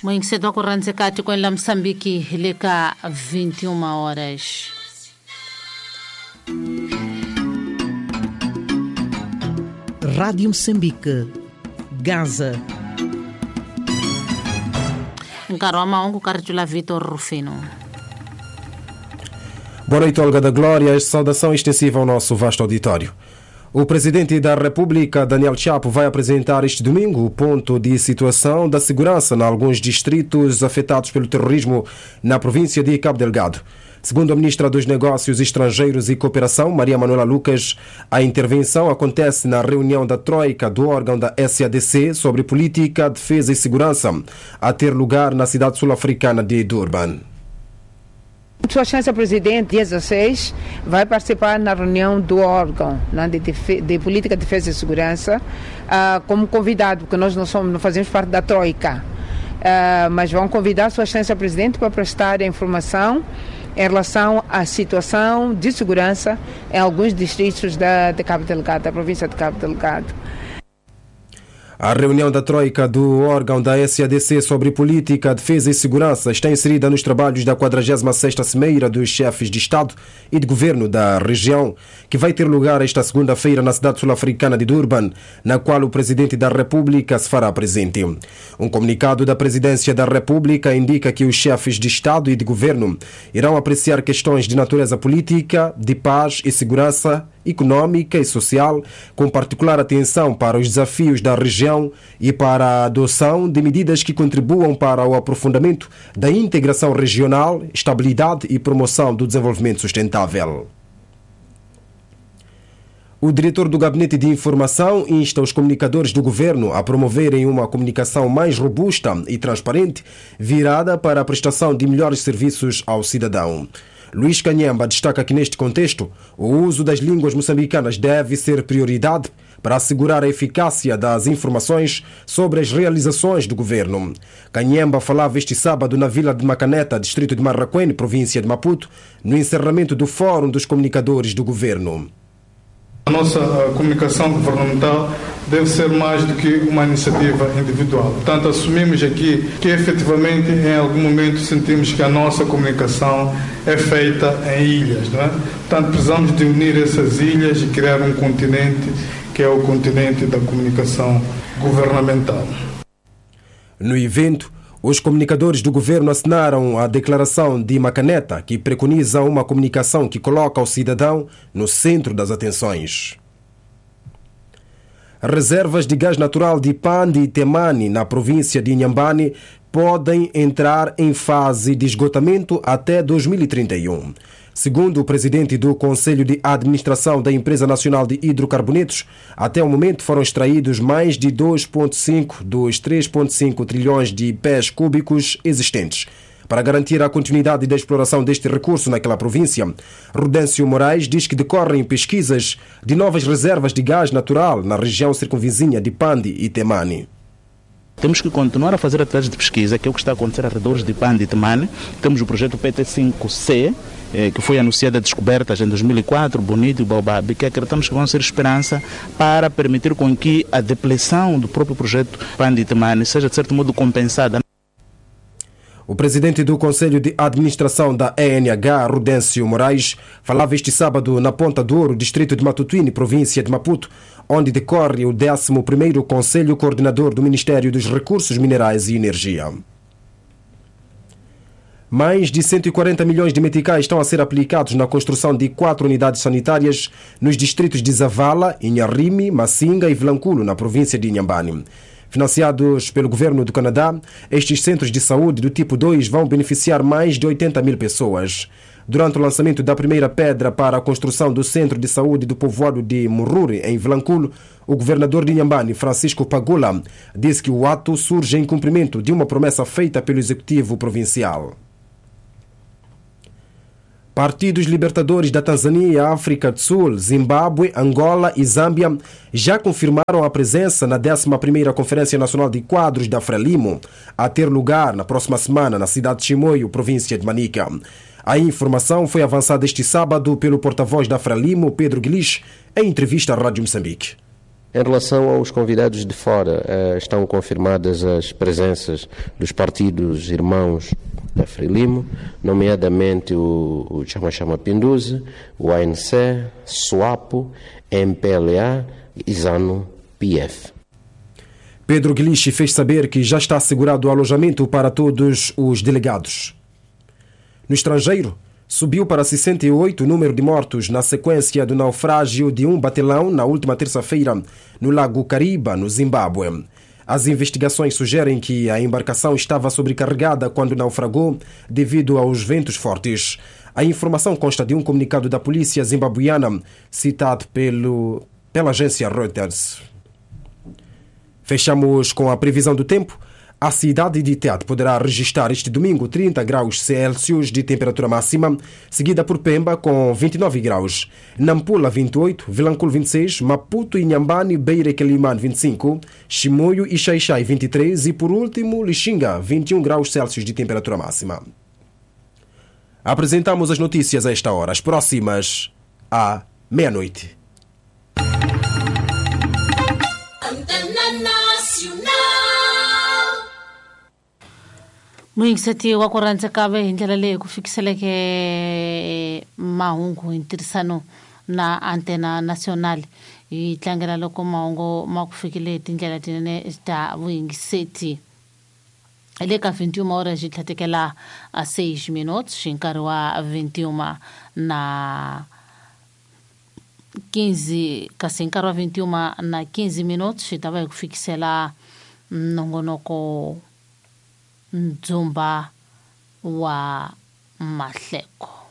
Muito cedo ocorrência Cátia com ele Moçambique, leca 21 horas. Rádio Moçambique, Gaza. Encaroma ongo Cartula Vitor Rufino. Boa noite, Olga da Glória. Saudação extensiva ao nosso vasto auditório. O Presidente da República, Daniel Chapo, vai apresentar este domingo o ponto de situação da segurança em alguns distritos afetados pelo terrorismo na província de Cabo Delgado. Segundo a Ministra dos Negócios Estrangeiros e Cooperação, Maria Manuela Lucas, a intervenção acontece na reunião da Troika do órgão da SADC sobre política, defesa e segurança, a ter lugar na cidade sul-africana de Durban. Sua Excelência Presidente, dia 16, vai participar na reunião do órgão de Política, Defesa e Segurança como convidado, porque nós não fazemos parte da Troika, mas vão convidar Sua Excelência Presidente para prestar informação em relação à situação de segurança em alguns distritos de Cabo Delgado, da província de Cabo Delgado. A reunião da Troika do órgão da SADC sobre política, defesa e segurança está inserida nos trabalhos da 46ª Cimeira dos Chefes de Estado e de Governo da região, que vai ter lugar esta segunda-feira na cidade sul-africana de Durban, na qual o Presidente da República se fará presente. Um comunicado da Presidência da República indica que os chefes de Estado e de Governo irão apreciar questões de natureza política, de paz e segurança económica e social, com particular atenção para os desafios da região e para a adoção de medidas que contribuam para o aprofundamento da integração regional, estabilidade e promoção do desenvolvimento sustentável. O diretor do Gabinete de Informação insta os comunicadores do governo a promoverem uma comunicação mais robusta e transparente, virada para a prestação de melhores serviços ao cidadão. Luís Canhemba destaca que, neste contexto, o uso das línguas moçambicanas deve ser prioridade para assegurar a eficácia das informações sobre as realizações do governo. Canhemba falava este sábado na Vila de Macaneta, distrito de Marraquém, província de Maputo, no encerramento do Fórum dos Comunicadores do Governo. A nossa comunicação governamental deve ser mais do que uma iniciativa individual. Portanto, assumimos aqui que efetivamente em algum momento sentimos que a nossa comunicação é feita em ilhas, não é? Portanto, precisamos de unir essas ilhas e criar um continente que é o continente da comunicação governamental. No evento, os comunicadores do governo assinaram a declaração de Macaneta, que preconiza uma comunicação que coloca o cidadão no centro das atenções. Reservas de gás natural de Pandi e Temani, na província de Inhambane, podem entrar em fase de esgotamento até 2031. Segundo o presidente do Conselho de Administração da Empresa Nacional de Hidrocarbonetos, até o momento foram extraídos mais de 2,5 dos 3,5 trilhões de pés cúbicos existentes. Para garantir a continuidade da exploração deste recurso naquela província, Rudêncio Moraes diz que decorrem pesquisas de novas reservas de gás natural na região circunvizinha de Pandi e Temani. Temos que continuar a fazer atividades de pesquisa, que é o que está a acontecer ao redor de Pandi e Temani. Temos o projeto PT5C, que foi anunciado a descobertas em 2004, Bonito e Baobab, que acreditamos que vão ser esperança para permitir com que a depleção do próprio projeto Pandi e Temani seja de certo modo compensada. O presidente do Conselho de Administração da ENH, Rudêncio Moraes, falava este sábado na Ponta do Ouro, distrito de Matutuine, província de Maputo, onde decorre o 11º Conselho Coordenador do Ministério dos Recursos Minerais e Energia. Mais de 140 milhões de meticais estão a ser aplicados na construção de 4 unidades sanitárias nos distritos de Zavala, Inharime, Massinga e Vilanculo, na província de Inhambane. Financiados pelo governo do Canadá, estes centros de saúde do tipo 2 vão beneficiar mais de 80 mil pessoas. Durante o lançamento da primeira pedra para a construção do Centro de Saúde do povoado de Mururi, em Vilanculo, o governador de Inhambane, Francisco Pagula, disse que o ato surge em cumprimento de uma promessa feita pelo Executivo Provincial. Partidos libertadores da Tanzânia, África do Sul, Zimbábue, Angola e Zâmbia já confirmaram a presença na 11ª Conferência Nacional de Quadros da Frelimo, a ter lugar na próxima semana na cidade de Chimoio, província de Manica. A informação foi avançada este sábado pelo porta-voz da Frelimo, Pedro Guilich, em entrevista à Rádio Moçambique. Em relação aos convidados de fora, estão confirmadas as presenças dos partidos irmãos da Frelimo, nomeadamente o Chama Pinduzi, o ANC, SWAPO, MPLA e ZANU-PF. Pedro Guilichi fez saber que já está assegurado o alojamento para todos os delegados. No estrangeiro, subiu para 68 o número de mortos na sequência do naufrágio de um batelão na última terça-feira no Lago Kariba, no Zimbábue. As investigações sugerem que a embarcação estava sobrecarregada quando naufragou devido aos ventos fortes. A informação consta de um comunicado da polícia zimbabuiana citado pela agência Reuters. Fechamos com a previsão do tempo. A cidade de Tete poderá registrar este domingo 30 graus Celsius de temperatura máxima, seguida por Pemba com 29 graus, Nampula 28, Vilanculo 26, Maputo e Inhambane, Beira e Quelimane 25, Chimoio e Xaixai 23 e por último Lixinga 21 graus Celsius de temperatura máxima. Apresentamos as notícias a esta hora, as próximas à meia-noite. Muingisati wa kuranza kabe hindlela leyi ku fikiseleke mahungu hi ntirhisano na antena national yi tlangela loko mahungu ma ku fikile tindlela tinene ta vuyingiseti le ka 21 horas ji tlhatekela 6 minutos hi nkarhi wa 21 na 15 kasi nkarhi wa 21 na 15 minutos hi ta va hi ku fikisela nongonoko Ndzumba wa Mahleko.